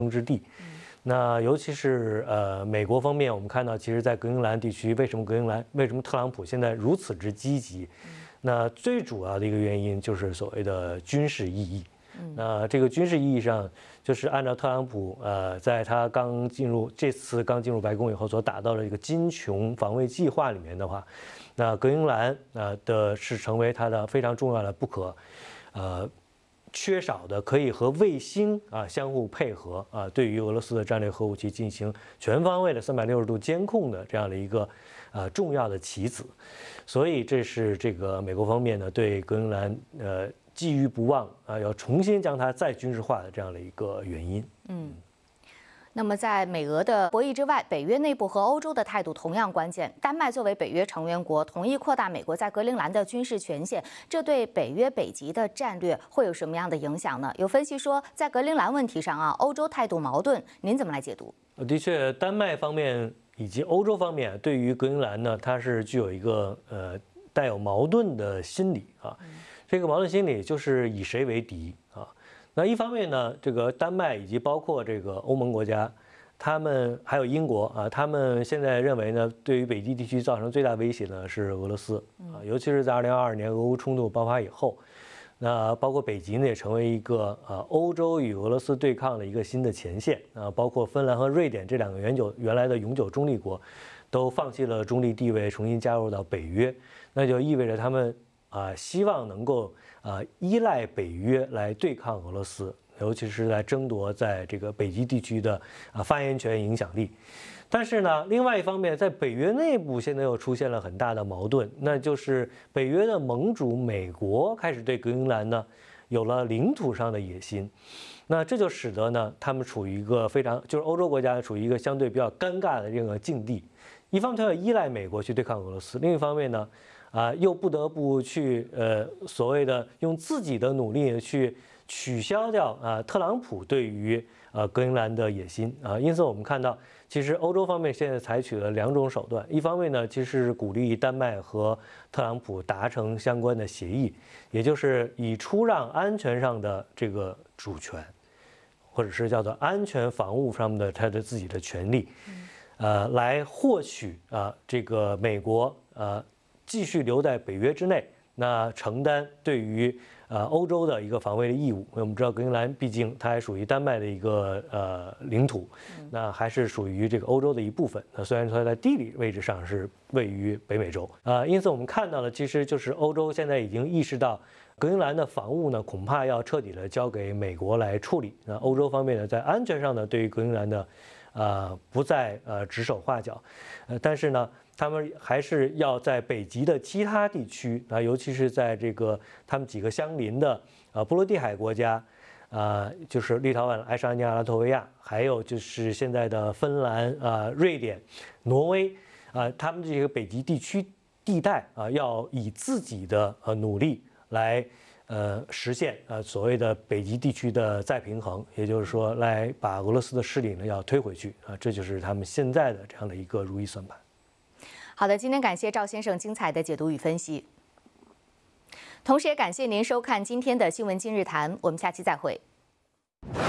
之地。那尤其是美国方面，我们看到，其实，在格陵兰地区，为什么特朗普现在如此之积极？那最主要的一个原因就是所谓的军事意义。那这个军事意义上，就是按照特朗普在他这次刚进入白宫以后所打造的一个金琼防卫计划里面的话，那格陵兰是成为他的非常重要的不可缺少的，可以和卫星相互配合对于俄罗斯的战略核武器进行全方位的360度监控的这样的一个重要的棋子，所以这是这个美国方面呢对格陵兰寄予不忘要重新将它再军事化的这样的一个原因。 那么，在美俄的博弈之外，北约内部和欧洲的态度同样关键。丹麦作为北约成员国，同意扩大美国在格陵兰的军事权限，这对北约北极的战略会有什么样的影响呢？有分析说，在格陵兰问题上欧洲态度矛盾，您怎么来解读？ 的确，丹麦方面以及欧洲方面对于格陵兰呢，它是具有一个带有矛盾的心理这个矛盾心理就是以谁为敌那一方面呢，这个丹麦以及包括这个欧盟国家，他们还有英国他们现在认为呢，对于北极地区造成最大威胁呢是俄罗斯尤其是在2022年俄乌冲突爆发以后，那包括北极呢也成为一个欧洲与俄罗斯对抗的一个新的前线包括芬兰和瑞典这两个原来的永久中立国，都放弃了中立地位，重新加入到北约，那就意味着他们希望能够依赖北约来对抗俄罗斯，尤其是来争夺在这个北极地区的发言权影响力。但是呢，另外一方面，在北约内部现在又出现了很大的矛盾，那就是北约的盟主美国开始对格陵兰呢有了领土上的野心。那这就使得呢，他们处于一个就是欧洲国家处于一个相对比较尴尬的这个境地。一方面要依赖美国去对抗俄罗斯，另一方面呢，又不得不去所谓的用自己的努力去取消掉特朗普对于格陵兰的野心因此我们看到，其实欧洲方面现在采取了2种手段，一方面呢，其实是鼓励丹麦和特朗普达成相关的协议，也就是以出让安全上的这个主权，或者是叫做安全防务上面的他的自己的权利。来获取这个美国继续留在北约之内，那承担对于欧洲的一个防卫的义务。我们知道格陵兰毕竟它还属于丹麦的一个领土，那还是属于这个欧洲的一部分。那虽然说它在地理位置上是位于北美洲因此我们看到的其实就是欧洲现在已经意识到，格陵兰的防务呢恐怕要彻底的交给美国来处理。那欧洲方面呢，在安全上呢，对于格陵兰的不再指手画脚，但是呢，他们还是要在北极的其他地区尤其是在这个他们几个相邻的波罗的海国家就是立陶宛、爱沙尼亚、拉脱维亚，还有就是现在的芬兰瑞典、挪威他们这个北极地区地带要以自己的努力来实现所谓的北极地区的再平衡，也就是说，来把俄罗斯的势力呢要推回去这就是他们现在的这样的一个如意算盘。 好的，今天感谢赵先生精彩的解读与分析，同时也感谢您收看今天的新闻今日谈，我们下期再会。